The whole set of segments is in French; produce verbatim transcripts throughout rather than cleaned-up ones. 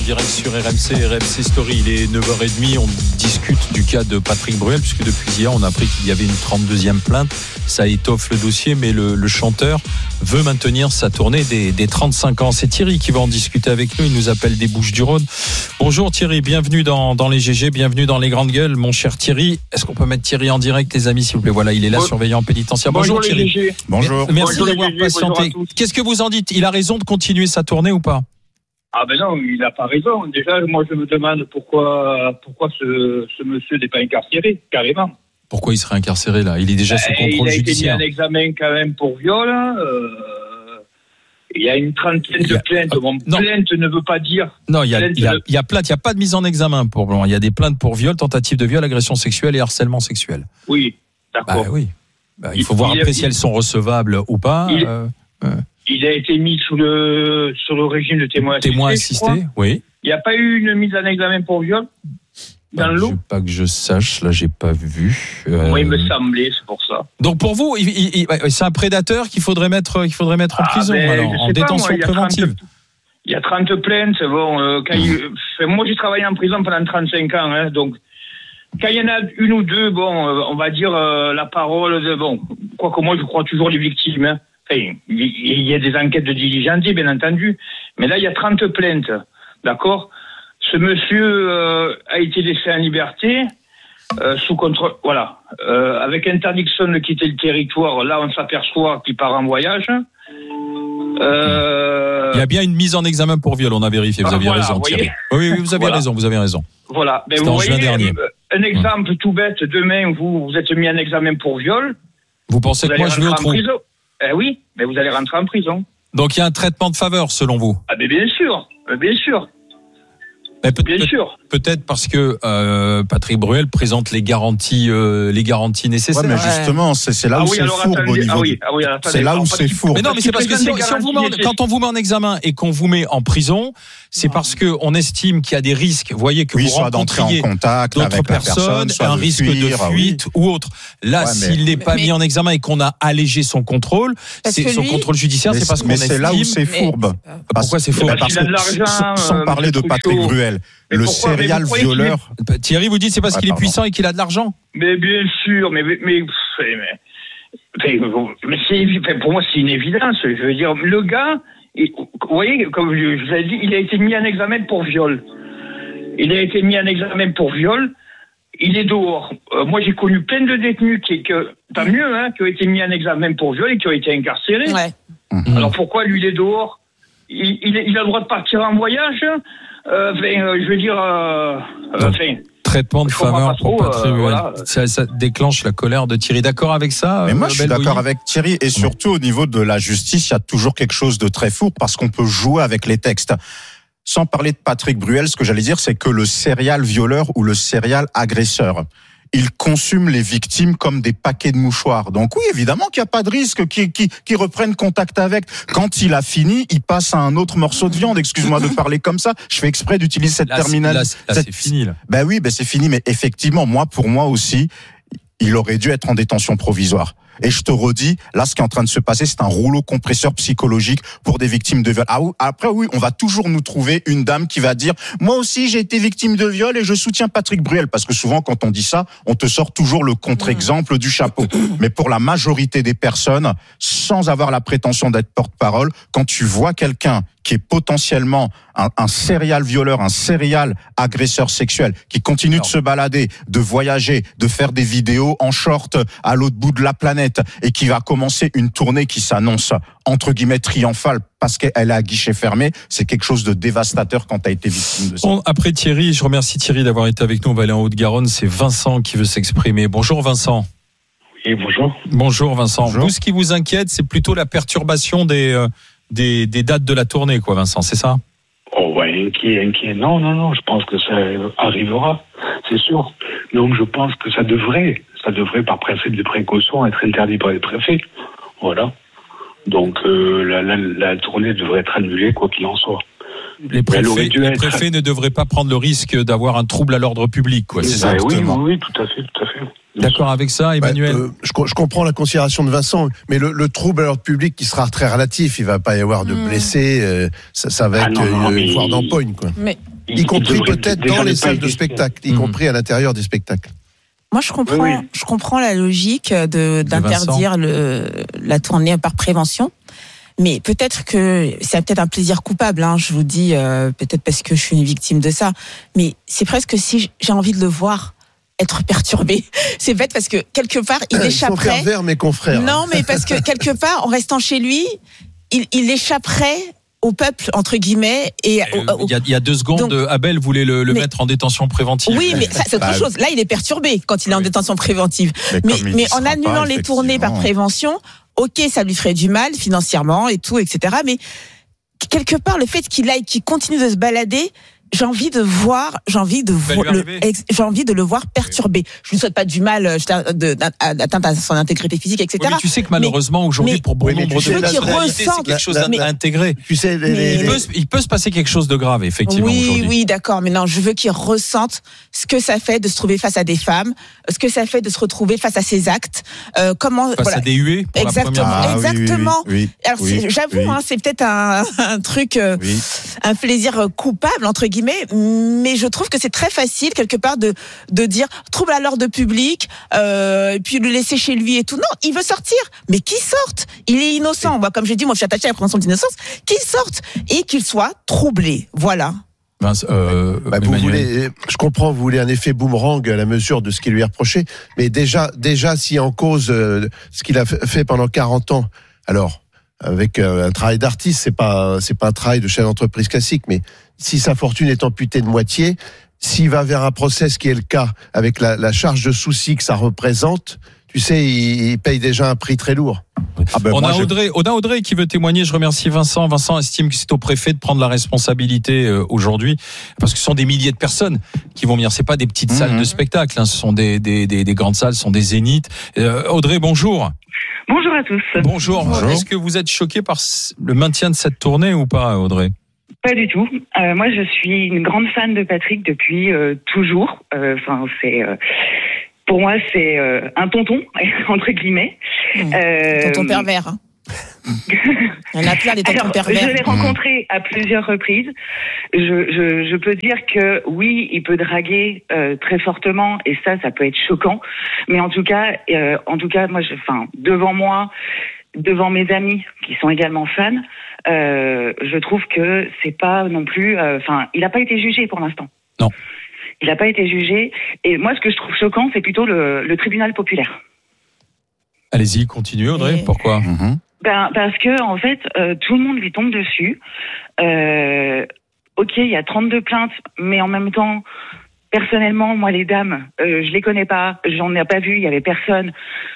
direct sur R M C, R M C Story. Il est neuf heures trente, on discute du cas de Patrick Bruel, puisque depuis hier, on a appris qu'il y avait une trente-deuxième plainte. Ça étoffe le dossier, mais le, le chanteur veut maintenir sa tournée des, des trente-cinq ans. C'est Thierry qui va en discuter avec nous. Il nous appelle des Bouches-du-Rhône. Bonjour Thierry, bienvenue dans, dans les G G, bienvenue dans les grandes gueules, mon cher Thierry. Est-ce qu'on peut mettre Thierry en direct, les amis, s'il vous plaît? Voilà, il est là, bon, surveillant pénitentiaire. Bonjour, bonjour Thierry. G G. Bonjour. Merci bonjour d'avoir patienté. Qu'est-ce que vous en dites? Il a raison de continuer sa tournée ou pas? Ah ben non, il n'a pas raison. Déjà, moi je me demande pourquoi, pourquoi ce, ce monsieur n'est pas incarcéré, carrément. Pourquoi il serait incarcéré là? Il est déjà sous contrôle judiciaire. Il a été mis en examen quand même pour viol. Euh, il y a une trentaine de plaintes. Bon, plainte ne veut pas dire. Non, il y a, il y a, il y a plainte. Il n'y a pas de mise en examen pour Blanc. Il y a des plaintes pour viol, tentative de viol, agression sexuelle et harcèlement sexuel. Oui, d'accord. Bah oui. Bah, il faut il, voir il, après il, si elles sont recevables ou pas. Il, euh, euh. il a été mis sous le sur le régime de témoin assisté. Témoin assisté, oui. Il n'y a pas eu une mise en examen pour viol. Dans bah, l'eau. Pas que je sache, là j'ai pas vu. Euh... Moi il me semblait, c'est pour ça. Donc pour vous, il, il, il, c'est un prédateur qu'il faudrait mettre, qu'il faudrait mettre en ah, prison, ben, alors, en détention pas, moi, préventive. Il y a trente plaintes. Bon, euh, quand mmh. il, moi j'ai travaillé en prison pendant trente-cinq ans, hein, donc quand il y en a une ou deux, bon, euh, on va dire euh, la parole de bon. Quoique moi je crois toujours les victimes. Hein. Enfin, il y a des enquêtes de diligence, bien entendu, mais là il y a trente plaintes, d'accord. Ce monsieur euh, a été laissé en liberté, euh, sous contrôle, voilà, euh, avec interdiction de quitter le territoire. Là, on s'aperçoit qu'il part en voyage. Euh... Il y a bien une mise en examen pour viol, on a vérifié. Vous ah, aviez voilà, raison, Thierry. Oui, oui, vous avez voilà. raison, vous avez raison. Voilà. Ben, vous en voyez, juin dernier. Un exemple tout bête. Demain, vous vous êtes mis en examen pour viol. Vous pensez vous que moi je vais au trou? Eh oui, mais vous allez rentrer en prison. Donc il y a un traitement de faveur, selon vous? Ah, mais bien sûr, bien sûr. Mais peut- Bien peut- sûr. Peut-être parce que euh, Patrick Bruel présente les garanties, euh, les garanties nécessaires. Ouais, mais justement, c'est, c'est là ah où oui, c'est fourbe attendez, au niveau. Ah oui, ah oui, attendez, c'est là où c'est fourbe. Mais non, mais c'est parce que si, si on vous met en, quand on vous met en examen et qu'on vous met en prison, c'est parce que on estime qu'il y a des risques. Vous voyez que oui, vous rencontriez d'autres personnes, un risque fuir, de fuite oui. ou autre. Là, ouais, s'il n'est pas mais, mis en examen et qu'on a allégé son contrôle, c'est son lui, contrôle judiciaire, c'est parce qu'on estime. Mais c'est là où c'est fourbe. Pourquoi c'est fourbe? Parce que sans parler de Patrick Bruel. Le serial violeur. Thierry vous dit c'est parce ouais, qu'il pardon. est puissant et qu'il a de l'argent. Mais bien sûr, mais mais mais, mais, mais c'est, pour moi c'est une évidence. Je veux dire, le gars, il, vous voyez, comme je, je vous ai dit, il a été mis en examen pour viol. Il a été mis en examen pour viol. Il est dehors. Euh, moi, j'ai connu plein de détenus qui, que, tant mieux, hein, qui ont été mis en examen pour viol et qui ont été incarcérés. Ouais. Alors pourquoi lui il est dehors? il, il, il a le droit de partir en voyage. Euh, euh, je veux dire, euh, euh, enfin, traitement de faveur pour Patrick euh, voilà. ça, ça déclenche la colère de Thierry. D'accord avec ça? Mais moi, euh, je suis Belbouilly. D'accord avec Thierry. Et surtout, au niveau de la justice, il y a toujours quelque chose de très fou parce qu'on peut jouer avec les textes. Sans parler de Patrick Bruel, ce que j'allais dire, c'est que le serial violeur ou le serial agresseur, il consume les victimes comme des paquets de mouchoirs. Donc oui, évidemment qu'il n'y a pas de risque qu'ils qui, qui reprennent contact avec. Quand il a fini, il passe à un autre morceau de viande. Excuse-moi de parler comme ça. Je fais exprès d'utiliser cette terminologie. Là, là, c'est fini, là. Ben oui, ben c'est fini. Mais effectivement, moi, pour moi aussi, il aurait dû être en détention provisoire. Et je te redis, là, ce qui est en train de se passer, c'est un rouleau compresseur psychologique pour des victimes de viol. Ah, après, oui, on va toujours nous trouver une dame qui va dire « Moi aussi, j'ai été victime de viol et je soutiens Patrick Bruel. » Parce que souvent, quand on dit ça, on te sort toujours le contre-exemple du chapeau. Mais pour la majorité des personnes, sans avoir la prétention d'être porte-parole, quand tu vois quelqu'un qui est potentiellement un, un serial violeur, un serial agresseur sexuel, qui continue Alors. de se balader, de voyager, de faire des vidéos en short à l'autre bout de la planète, et qui va commencer une tournée qui s'annonce entre guillemets triomphale parce qu'elle est à guichet fermé, c'est quelque chose de dévastateur quand tu as été victime de ça. Bon, après Thierry, je remercie Thierry d'avoir été avec nous. On va aller en Haute-Garonne. C'est Vincent qui veut s'exprimer. Bonjour Vincent. Oui, bonjour. Bonjour Vincent. Bonjour. Vous, ce qui vous inquiète, c'est plutôt la perturbation des... Euh, Des, des dates de la tournée, quoi, Vincent, c'est ça? Oh, ouais, inquiet, inquiet. Non, non, non, je pense que ça arrivera, c'est sûr. Donc, je pense que ça devrait, ça devrait, par principe de précaution, être interdit par les préfets. Voilà. Donc, euh, la, la, la tournée devrait être annulée, quoi qu'il en soit. Les préfets, les être... préfets ne devraient pas prendre le risque d'avoir un trouble à l'ordre public, quoi. C'est bah, ça, oui, oui, oui, tout à fait, tout à fait. D'accord avec ça, Emmanuel? Bah, euh, je, je comprends la considération de Vincent, mais le, le trouble à l'ordre public qui sera très relatif, il va pas y avoir de blessés, euh, ça, ça va ah être non, non, une foire d'empoigne, quoi. Mais Y compris devrait peut-être déjà dans ne les pas salles de exister. spectacle, y Mmh. compris à l'intérieur des spectacles. Moi, je comprends, Oui, oui. je comprends la logique de, d'interdire le, la tournée par prévention. Mais peut-être que c'est peut-être un plaisir coupable, hein, je vous dis, euh, peut-être parce que je suis une victime de ça. Mais c'est presque si j'ai envie de le voir être perturbé. C'est bête parce que quelque part, il Ils sont échapperait. pervers, mes confrères. Non, mais parce que quelque part, en restant chez lui, il, il échapperait au peuple, entre guillemets. Et au- Euh, au- Il y, a, il y a deux secondes, Donc- Abel voulait le, le Mais- mettre en détention préventive. Oui, mais ça, c'est autre Bah, chose. Là, il est perturbé quand il est en oui. détention préventive. Mais, comme il mais y en sera annulant pas, les tournées par effectivement. prévention, ok, ça lui ferait du mal financièrement et tout, et cetera. Mais quelque part, le fait qu'il aille, qu'il continue de se balader, j'ai envie de voir, j'ai envie de va voir, lui le, arriver. ex- j'ai envie de le voir perturbé. Je lui souhaite pas du mal, euh, je- de- d'atteinte à son intégrité physique, et Oui, cetera. mais tu sais que malheureusement aujourd'hui mais- pour bon Oui, mais nombre tu de sais, la- personnalités, la- c'est ressente- quelque chose la- à la- intégrer. Tu sais, les, Mais- les- Il les- peut, se- il peut se passer quelque chose de grave effectivement Oui, aujourd'hui. oui, d'accord, mais non, je veux qu'il ressente ce que ça fait de se trouver face à des femmes, ce que ça fait de se retrouver face à ses actes, euh, comment, Face voilà. à des huées pour Exactement. la première fois. Ah, oui, oui, oui, Exactement. oui, Alors, oui, c'est- j'avoue, oui. hein, c'est peut-être un, un truc, euh, Oui. un plaisir euh, coupable entre guillemets, mais je trouve que c'est très facile quelque part de de dire trouble à l'ordre public, euh, et puis le laisser chez lui et tout. Non, il veut sortir, mais qu'il sorte. Il est innocent. Moi, comme j'ai dit, moi, je suis attachée à la présomption d'innocence. Qu'il sorte et qu'il soit troublé. Voilà. Vince, euh, Bah, vous Emmanuel. voulez, je comprends, vous voulez un effet boomerang à la mesure de ce qui lui est reproché, mais déjà, déjà, si en cause euh, ce qu'il a fait fait pendant quarante ans, alors avec euh, un travail d'artiste, c'est pas, c'est pas un travail de chef d'entreprise classique, mais si sa fortune est amputée de moitié, s'il va vers un procès, ce qui est le cas, avec la, la charge de souci que ça représente, tu sais, il, il paye déjà un prix très lourd. Ah ben, On moi, a je- Audrey, on a Audrey qui veut témoigner. Je remercie Vincent. Vincent estime que c'est au préfet de prendre la responsabilité euh, aujourd'hui, parce que ce sont des milliers de personnes qui vont venir. C'est pas des petites Mhm. salles de spectacle, hein. Ce sont des, des, des, des grandes salles, ce sont des zéniths. Euh, Audrey, bonjour. Bonjour à tous. Bonjour. Bonjour. Est-ce que vous êtes choqué par c- le maintien de cette tournée ou pas, Audrey? Pas du tout. Euh, moi, je suis une grande fan de Patrick depuis euh, toujours. Enfin, c'est euh, pour moi, c'est euh, un tonton entre guillemets. Mmh. Euh, Tonton pervers. Hein. Il y en a plein des tontons Alors, pervers. je l'ai rencontré à plusieurs reprises. Je, je, je peux dire que oui, il peut draguer euh, très fortement et ça, ça peut être choquant. Mais en tout cas, euh, en tout cas, moi, je, enfin, devant moi, devant mes amis qui sont également fans, euh, je trouve que c'est pas non plus. Enfin, euh, il n'a pas été jugé pour l'instant. Non. Il n'a pas été jugé. Et moi, ce que je trouve choquant, c'est plutôt le, le tribunal populaire. Allez-y, continuez, Audrey. Et- Pourquoi? Mhm. Ben, parce que en fait, euh, tout le monde lui tombe dessus. Euh, ok, il y a trente-deux plaintes, mais en même temps, personnellement, moi, les dames, euh, je les connais pas, j'en ai pas vu, il y avait personne.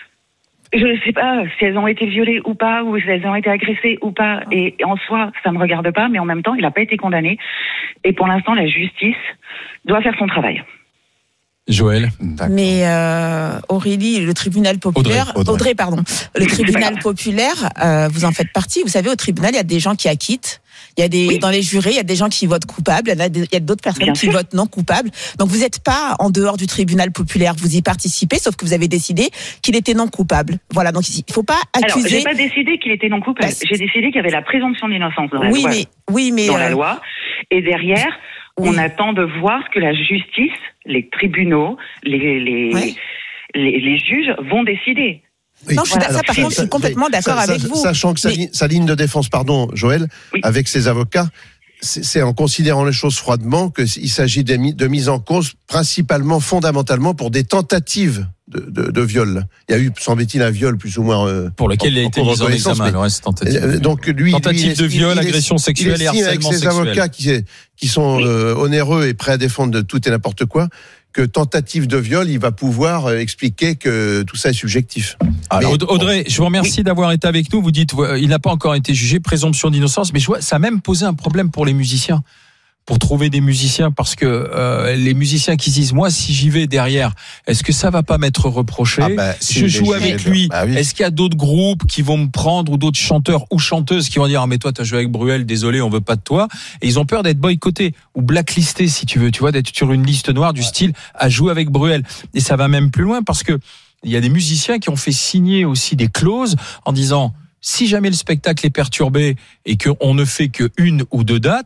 Je ne sais pas si elles ont été violées ou pas, ou si elles ont été agressées ou pas. Et en soi, ça me regarde pas, mais en même temps, il n'a pas été condamné. Et pour l'instant, la justice doit faire son travail. Joël. D'accord. Mais euh, Aurélie, le tribunal populaire, Audrey, Audrey, Audrey. pardon, le tribunal populaire, euh, vous en faites partie. Vous savez, au tribunal, il y a des gens qui acquittent. Il y a des Oui. dans les jurés, il y a des gens qui votent coupables. Il y en a des- il y a d'autres personnes Bien qui sûr. votent non coupables. Donc vous n'êtes pas en dehors du tribunal populaire. Vous y participez, sauf que vous avez décidé qu'il était non coupable. Voilà. Donc il faut pas Alors, accuser. j'ai pas décidé qu'il était non coupable. Bah, c'est- J'ai décidé qu'il y avait la présomption d'innocence dans la oui, loi. mais oui, mais dans euh, la loi. Et derrière, on oui. attend de voir ce que la justice, les tribunaux, les, les, Ouais. les, les juges vont décider. Oui. Non, je suis Voilà. ça, par contre, je suis complètement d'accord Sa- avec sa- vous. Sachant que sa, Mais- ligne, sa ligne de défense, pardon, Joël, Oui. avec ses avocats, c'est c'est en considérant les choses froidement qu'il s'agit de, mi- de mise en cause principalement, fondamentalement, pour des tentatives de, de, de viol. Il y a eu, semble-t-il, un viol plus ou moins... euh, Pour lequel il a en été cours mis en d'adolescence, examen. mais- Le reste, tentative. Euh, Donc lui, Tentative lui, il de est- viol, il est- agression sexuelle il et estime avec harcèlement ses sexuel. avocats qui, qui sont Oui. euh, onéreux et prêts à défendre de tout et n'importe quoi, que tentative de viol, il va pouvoir euh, expliquer que tout ça est subjectif. Alors, Aud- Audrey, je vous remercie d'avoir été avec nous. Vous dites, euh, il n'a pas encore été jugé, présomption d'innocence, mais je vois, ça a même posé un problème pour les musiciens, pour trouver des musiciens, parce que euh, les musiciens qui disent, moi, si j'y vais derrière, est-ce que ça va pas m'être reproché? Ah bah, si, Je il est joue jugé, avec lui. bah oui. Est-ce qu'il y a d'autres groupes qui vont me prendre, ou d'autres chanteurs ou chanteuses qui vont dire, ah mais toi, t'as joué avec Bruel, désolé, on veut pas de toi. Et ils ont peur d'être boycottés ou blacklistés, si tu veux, tu vois, d'être sur une liste noire du style à jouer avec Bruel. Et ça va même plus loin, parce que il y a des musiciens qui ont fait signer aussi des clauses en disant, si jamais le spectacle est perturbé et qu'on ne fait que une ou deux dates,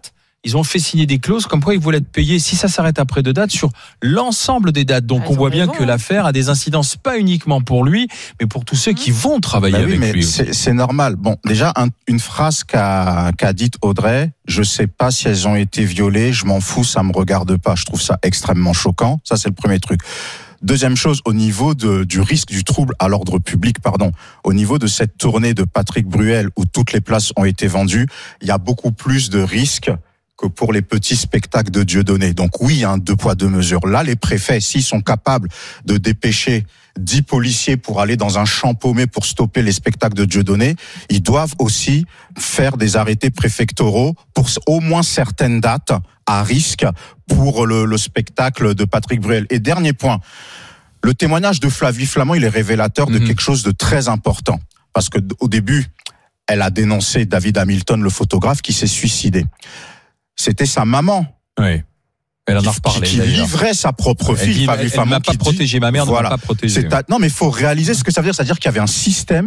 ils ont fait signer des clauses comme quoi ils voulaient être payés, si ça s'arrête après deux dates, sur l'ensemble des dates. Donc ah, on voit bien raison. que l'affaire a des incidences pas uniquement pour lui, mais pour tous ceux qui vont travailler bah oui, avec mais lui. C'est, c'est normal. Bon, déjà, un, une phrase qu'a, qu'a dite Audrey, je sais pas si elles ont été violées, je m'en fous, ça me regarde pas. Je trouve ça extrêmement choquant. Ça, c'est le premier truc. Deuxième chose, au niveau de, du risque du trouble à l'ordre public, pardon, au niveau de cette tournée de Patrick Bruel où toutes les places ont été vendues, il y a beaucoup plus de risques que pour les petits spectacles de Dieudonné. Donc oui, un deux poids deux mesures. Là, les préfets, s'ils sont capables de dépêcher dix policiers pour aller dans un champ paumé pour stopper les spectacles de Dieudonné, ils doivent aussi faire des arrêtés préfectoraux pour au moins certaines dates à risque pour le, le spectacle de Patrick Bruel. Et dernier point, le témoignage de Flavie Flament, il est révélateur de mmh. quelque chose de très important. Parce que au début, elle a dénoncé David Hamilton, le photographe, qui s'est suicidé. C'était sa maman. Oui. Elle en a reparlé. Qui, qui livrait sa propre fille, dit, Flavie elle, Flament. Elle m'a pas protégé, ma mère voilà, ne m'a pas protégé. C'est à, non, mais il faut réaliser ce que ça veut dire. C'est-à-dire qu'il y avait un système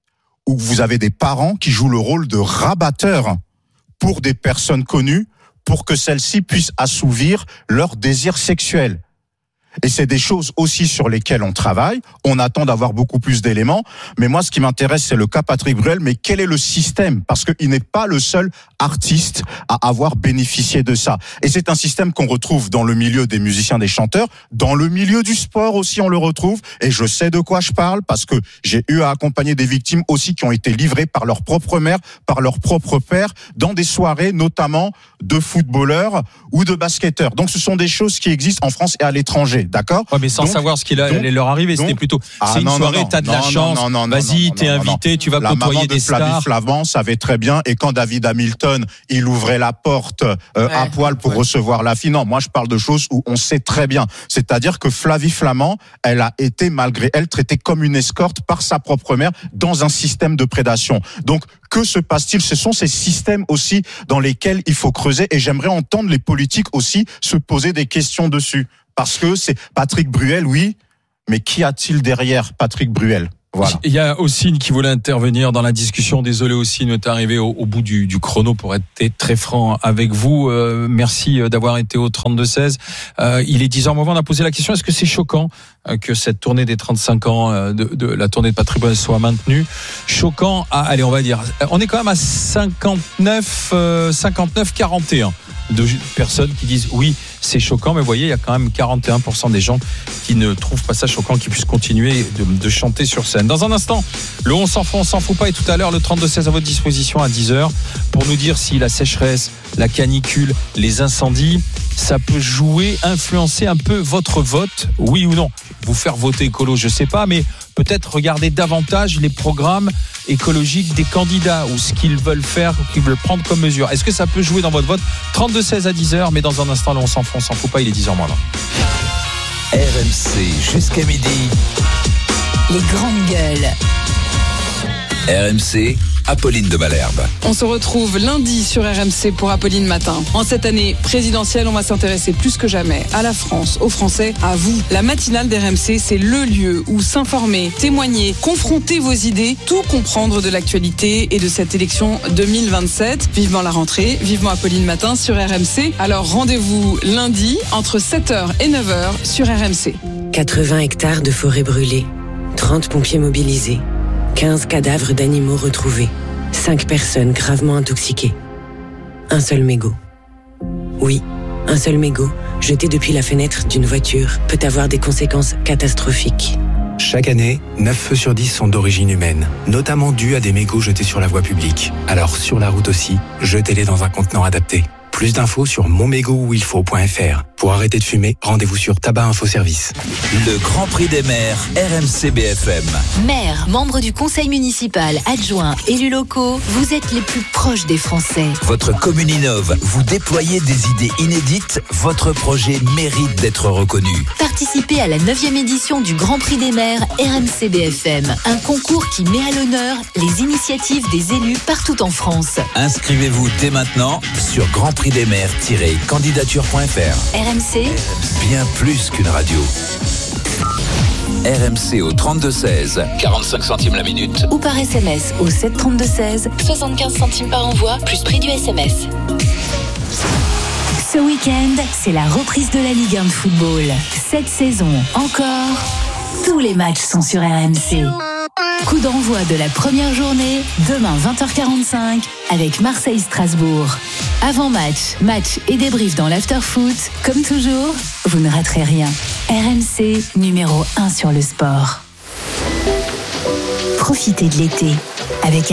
où vous avez des parents qui jouent le rôle de rabatteurs pour des personnes connues, pour que celles-ci puissent assouvir leurs désirs sexuels. Et c'est des choses aussi sur lesquelles on travaille. On attend d'avoir beaucoup plus d'éléments. Mais moi, ce qui m'intéresse, c'est le cas Patrick Bruel. Mais quel est le système ? Parce qu'il n'est pas le seul artiste à avoir bénéficié de ça. Et c'est un système qu'on retrouve dans le milieu des musiciens, des chanteurs. Dans le milieu du sport aussi, on le retrouve. Et je sais de quoi je parle parce que j'ai eu à accompagner des victimes aussi qui ont été livrées par leur propre mère, par leur propre père, dans des soirées notamment de footballeurs ou de basketteurs. Donc ce sont des choses qui existent en France et à l'étranger. D'accord. Ouais, mais sans donc, savoir ce qu'il allait leur arriver, donc, c'était plutôt. Ah, c'est une non, soirée, non, t'as de non, la non, chance. Non, non, non, vas-y, non, t'es non, invité, non. tu vas la côtoyer des de Flavie stars. Flamand savait très bien. Et quand David Hamilton, il ouvrait la porte euh, ouais, à poil pour ouais. recevoir la fille. Non, moi je parle de choses où on sait très bien. C'est-à-dire que Flavie Flament, elle a été malgré elle traitée comme une escorte par sa propre mère dans un système de prédation. Donc que se passe-t-il ? Ce sont ces systèmes aussi dans lesquels il faut creuser. Et j'aimerais entendre les politiques aussi se poser des questions dessus. Parce que c'est Patrick Bruel, oui, mais qui a-t-il derrière Patrick Bruel ? Voilà. Il y a Ossine qui voulait intervenir dans la discussion. Désolé Ossine, est arrivé au, au bout du, du chrono pour être très franc avec vous. Euh, merci d'avoir été au trente-deux seize. Euh, il est dix heures moins vingt. On a posé la question, est-ce que c'est choquant euh, que cette tournée des trente-cinq ans euh, de, de la tournée de Patrick Bruel soit maintenue ? Choquant à, allez, on va dire, on est quand même à cinquante-neuf, euh, cinquante-neuf quarante et un de personnes qui disent oui, c'est choquant, mais vous voyez, il y a quand même quarante et un pour cent des gens qui ne trouvent pas ça choquant, qui puissent continuer de, de chanter sur scène. Dans un instant, le on s'en fout, on s'en fout pas, et tout à l'heure, le trente-deux seize à votre disposition à dix heures pour nous dire si la sécheresse, la canicule, les incendies, ça peut jouer, influencer un peu votre vote, oui ou non. Vous faire voter écolo, je sais pas, mais peut-être regarder davantage les programmes écologiques des candidats ou ce qu'ils veulent faire ou qu'ils veulent prendre comme mesure. Est-ce que ça peut jouer dans votre vote ? trente-deux seize à dix heures, mais dans un instant, là, on s'en fout, on s'en fout pas, il est dix heures moins vingt. R M C jusqu'à midi. Les grandes gueules. R M C, Apolline de Malherbe. On se retrouve lundi sur R M C pour Apolline Matin. En cette année présidentielle, on va s'intéresser plus que jamais à la France, aux Français, à vous. La matinale d'R M C, c'est le lieu où s'informer, témoigner, confronter vos idées, tout comprendre de l'actualité et de cette élection deux mille vingt-sept. Vivement la rentrée, vivement Apolline Matin sur R M C. Alors rendez-vous lundi entre sept heures et neuf heures sur R M C. quatre-vingts hectares de forêt brûlée, trente pompiers mobilisés, quinze cadavres d'animaux retrouvés, cinq personnes gravement intoxiquées. Un seul mégot. Oui, un seul mégot, jeté depuis la fenêtre d'une voiture, peut avoir des conséquences catastrophiques. Chaque année, neuf feux sur dix sont d'origine humaine, notamment dus à des mégots jetés sur la voie publique. Alors sur la route aussi, jetez-les dans un contenant adapté. Plus d'infos sur mon mégot où il faut point f r. Pour arrêter de fumer, rendez-vous sur Tabac Info Service. Le Grand Prix des maires, R M C B F M. Maires, membres du conseil municipal, adjoints, élus locaux, vous êtes les plus proches des Français. Votre commune innove, vous déployez des idées inédites, votre projet mérite d'être reconnu. Participez à la neuvième édition du Grand Prix des maires R M C B F M, un concours qui met à l'honneur les initiatives des élus partout en France. Inscrivez-vous dès maintenant sur grand prix des maires tiret candidature point f r. R M C, bien plus qu'une radio. R M C au trente-deux seize, quarante-cinq centimes la minute. Ou par S M S au sept trente-deux seize, soixante-quinze centimes par envoi, plus prix du S M S. Ce week-end, c'est la reprise de la Ligue un de football. Cette saison encore, tous les matchs sont sur R M C. Coup d'envoi de la première journée, demain vingt heures quarante-cinq, avec Marseille-Strasbourg. Avant-match, match et débrief dans l'after-foot. Comme toujours, vous ne raterez rien. R M C, numéro un sur le sport. Profitez de l'été avec